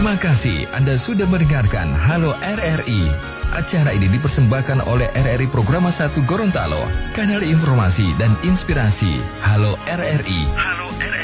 Terima kasih Anda sudah mendengarkan Halo RRI. Acara ini dipersembahkan oleh RRI Programa 1 Gorontalo, kanal informasi dan inspirasi. Halo RRI.